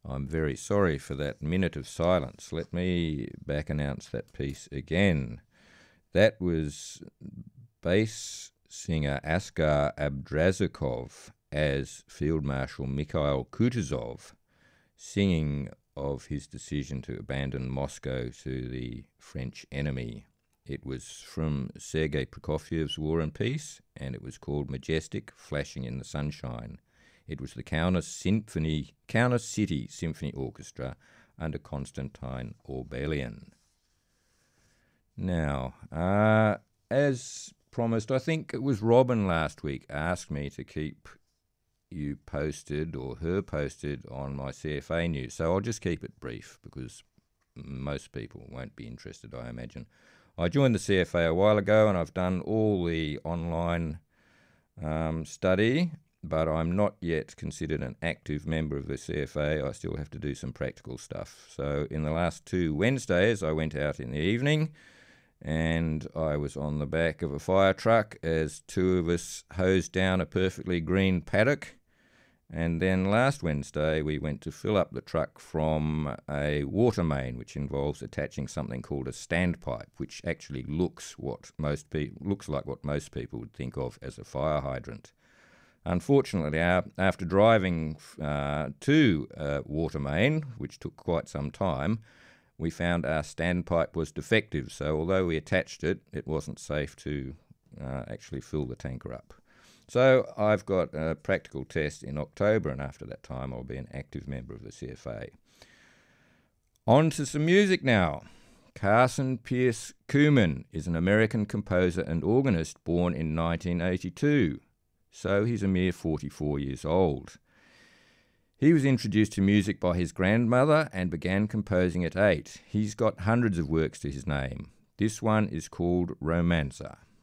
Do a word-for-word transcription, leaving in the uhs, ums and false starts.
I'm very sorry for that minute of silence. Let me back announce that piece again. That was bass singer Askar Abdrazakov as Field Marshal Mikhail Kutuzov, singing of his decision to abandon Moscow to the French enemy. It was from Sergei Prokofiev's War and Peace, and it was called Majestic, Flashing in the Sunshine. It was the Kaunas Symphony, Kaunas City Symphony Orchestra under Konstantin Orbelian. Now, uh, as promised, I think it was Robin last week asked me to keep you posted or her posted on my C F A news. So I'll just keep it brief because most people won't be interested, I imagine. I joined the C F A a while ago and I've done all the online um, study, but I'm not yet considered an active member of the C F A. I still have to do some practical stuff. So in the last two Wednesdays, I went out in the evening and I was on the back of a fire truck as two of us hosed down a perfectly green paddock. And then last Wednesday, we went to fill up the truck from a water main, which involves attaching something called a standpipe, which actually looks what most pe- looks like what most people would think of as a fire hydrant. Unfortunately, our, after driving uh, to a water main, which took quite some time, we found our standpipe was defective. So although we attached it, it wasn't safe to uh, actually fill the tanker up. So I've got a practical test in October, and after that time I'll be an active member of the C F A. On to some music now. Carson Pierce Kuhlman is an American composer and organist born in nineteen eighty-two, so he's a mere forty-four years old. He was introduced to music by his grandmother and began composing at eight. He's got hundreds of works to his name. This one is called Romanza.